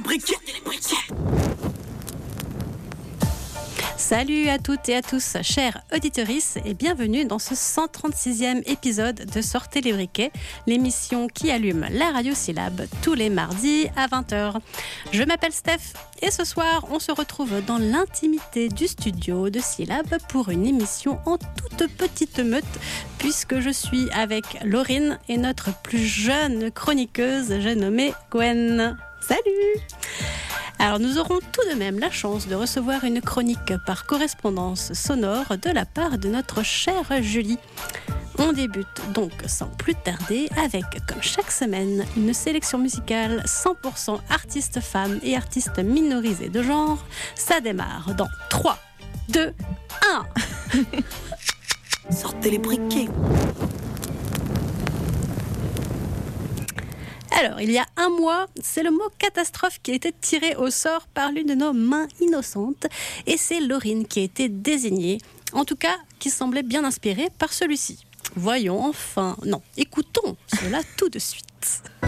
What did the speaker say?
briquets. Salut à toutes et à tous, chers auditorices, et bienvenue dans ce 136e épisode de Sortez les briquets, l'émission qui allume la radio Syllabe tous les mardis à 20h. Je m'appelle Steph et ce soir, on se retrouve dans l'intimité du studio de Syllabe pour une émission en toute petite meute, puisque je suis avec Laurine et notre plus jeune chroniqueuse, j'ai nommé Gwen. Salut! Alors nous aurons tout de même la chance de recevoir une chronique par correspondance sonore de la part de notre chère Julie. On débute donc sans plus tarder avec, comme chaque semaine, une sélection musicale 100% artistes femmes et artistes minorisés de genre. Ça démarre dans 3, 2, 1. Sortez les briquets. Alors, il y a un mois, c'est le mot catastrophe qui a été tiré au sort par l'une de nos mains innocentes et c'est Laurine qui a été désignée, en tout cas qui semblait bien inspirée par celui-ci. Voyons enfin, non, écoutons cela tout de suite.